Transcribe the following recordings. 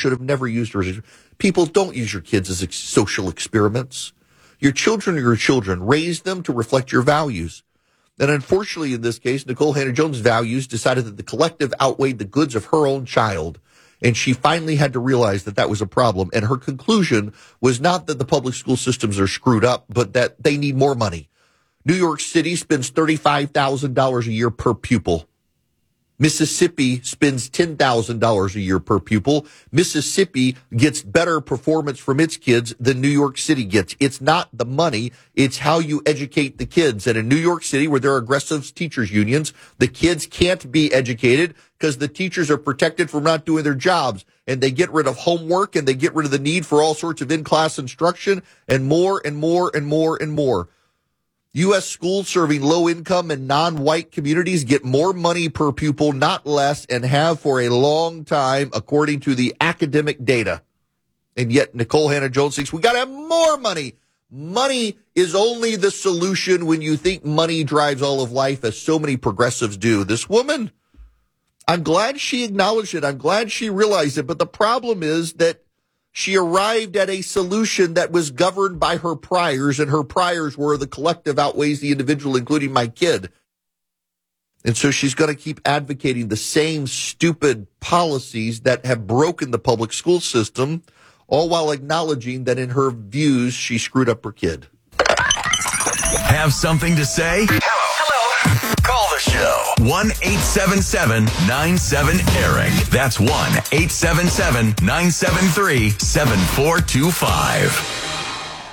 should have never used her. People, don't use your kids as social experiments. Your children are your children. Raise them to reflect your values. And unfortunately, in this case, Nicole Hannah-Jones' values decided that the collective outweighed the goods of her own child. And she finally had to realize that that was a problem. And her conclusion was not that the public school systems are screwed up, but that they need more money. New York City spends $35,000 a year per pupil. Mississippi spends $10,000 a year per pupil. Mississippi gets better performance from its kids than New York City gets. It's not the money, it's how you educate the kids. And in New York City, where there are aggressive teachers unions, the kids can't be educated because the teachers are protected from not doing their jobs. And they get rid of homework, and they get rid of the need for all sorts of in-class instruction, and more and more and more and more. U.S. schools serving low-income and non-white communities get more money per pupil, not less, and have for a long time, according to the academic data. And yet Nicole Hannah-Jones thinks we got to have more money. Money is only the solution when you think money drives all of life, as so many progressives do. This woman, I'm glad she acknowledged it. I'm glad she realized it. But the problem is that she arrived at a solution that was governed by her priors, and her priors were the collective outweighs the individual, including my kid. And so she's going to keep advocating the same stupid policies that have broken the public school system, all while acknowledging that in her views, she screwed up her kid. Have something to say? Hello. Call the show. 1-877-97-ERIC. That's 1-877-973-7425.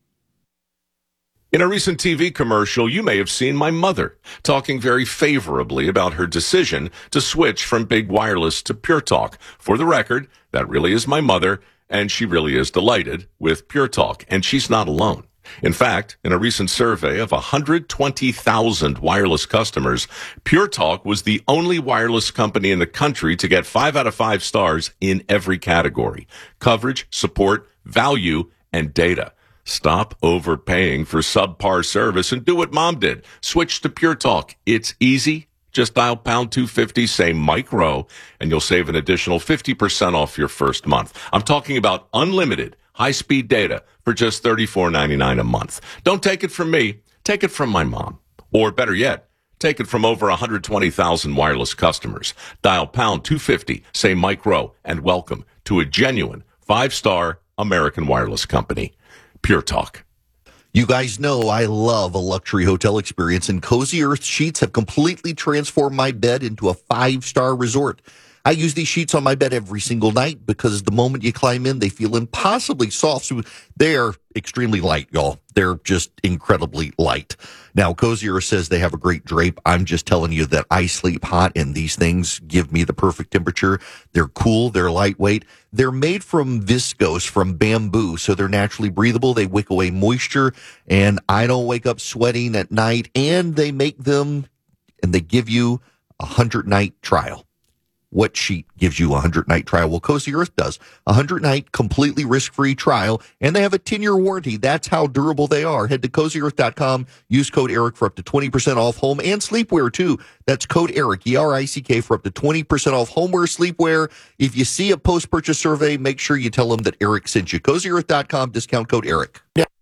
In a recent TV commercial, you may have seen my mother talking very favorably about her decision to switch from big wireless to Pure Talk. For the record, that really is my mother, and she really is delighted with Pure Talk, and she's not alone. In fact, in a recent survey of 120,000 wireless customers, Pure Talk was the only wireless company in the country to get 5 out of 5 stars in every category: coverage, support, value, and data. Stop overpaying for subpar service and do what Mom did. Switch to Pure Talk. It's easy. Just dial pound 250, say Mike Rowe, and you'll save an additional 50% off your first month. I'm talking about unlimited high-speed data for just $34.99 a month. Don't take it from me. Take it from my mom. Or better yet, take it from over 120,000 wireless customers. Dial pound 250, say Mike Rowe, and welcome to a genuine 5-star American wireless company. Pure Talk. You guys know I love a luxury hotel experience, and Cozy Earth sheets have completely transformed my bed into a 5-star resort. I use these sheets on my bed every single night because the moment you climb in, they feel impossibly soft. So they are extremely light, y'all. They're just incredibly light. Now, Cozy Earth says they have a great drape. I'm just telling you that I sleep hot, and these things give me the perfect temperature. They're cool. They're lightweight. They're made from viscose, from bamboo, so they're naturally breathable. They wick away moisture, and I don't wake up sweating at night. And they make them, and they give you a 100-night trial. What sheet gives you a 100-night trial? Well, Cozy Earth does. A 100-night completely risk-free trial, and they have a 10-year warranty. That's how durable they are. Head to CozyEarth.com. Use code ERIC for up to 20% off home and sleepwear, too. That's code ERIC, E-R-I-C-K, for up to 20% off homeware, sleepwear. If you see a post-purchase survey, make sure you tell them that Eric sent you. CozyEarth.com, discount code ERIC.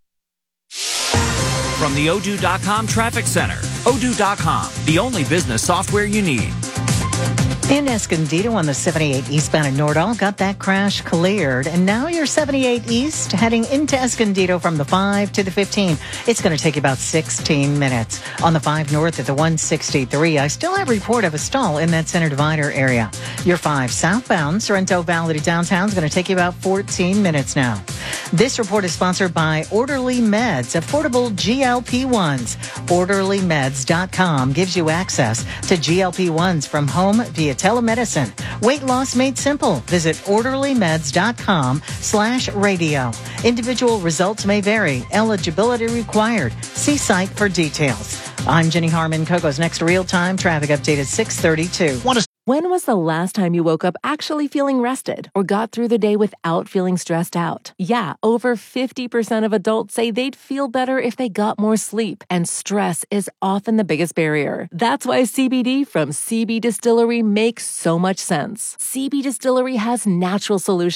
From the Odoo.com Traffic Center, Odoo.com, the only business software you need. In Escondido on the 78 eastbound at Nordall, got that crash cleared. And now you're 78 east heading into Escondido from the 5 to the 15. It's going to take you about 16 minutes. On the 5 north at the 163, I still have report of a stall in that center divider area. Your 5 southbound, Sorrento Valley to downtown is going to take you about 14 minutes now. This report is sponsored by Orderly Meds, affordable GLP-1s. OrderlyMeds.com gives you access to GLP-1s from home via telemedicine. Weight loss made simple. Visit orderlymeds.com/radio. Individual results may vary. Eligibility required. See site for details. I'm Jenny Harmon. Kogo's next real-time traffic update at 6:32. When was the last time you woke up actually feeling rested or got through the day without feeling stressed out? Yeah, over 50% of adults say they'd feel better if they got more sleep, and stress is often the biggest barrier. That's why CBD from CB Distillery makes so much sense. CB Distillery has natural solutions